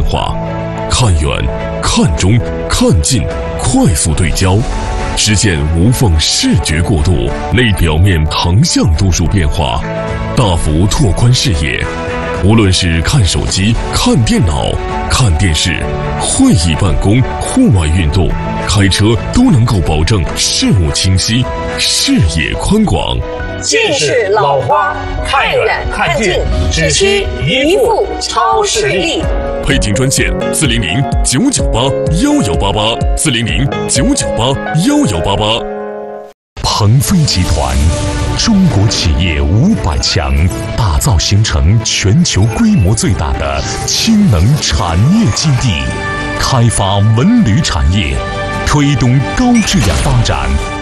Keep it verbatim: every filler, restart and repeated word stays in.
化，看远、看中、看近，快速对焦，实现无缝视觉过渡，内表面横向度数变化，大幅拓宽视野。无论是看手机、看电脑、看电视、会议办公、户外运动、开车，都能够保证视物清晰、视野宽广。 近视老花，看远看近，只需一副超视力。 配镜专线：四零零九九八幺幺八八，四零零九九八幺幺八八。 鹏飞集团，中国企业五百强，打造形成全球规模最大的氢能产业基地，开发文旅产业，推动高质量发展。